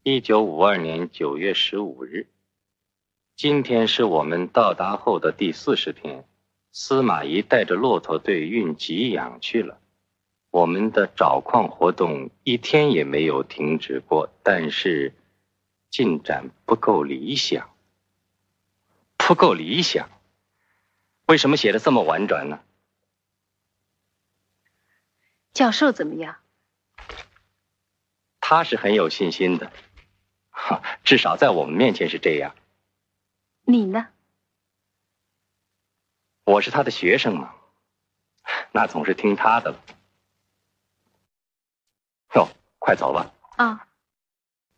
1952年9月15日，今天是我们到达后的第40天。司马懿带着骆驼队运给养去了。我们的找矿活动一天也没有停止过，但是进展不够理想。不够理想？为什么写得这么婉转呢？ 教授怎么样？ 他是很有信心的，至少在我们面前是这样。 你呢？ 我是他的学生嘛，那总是听他的了。哟，快走吧。 啊。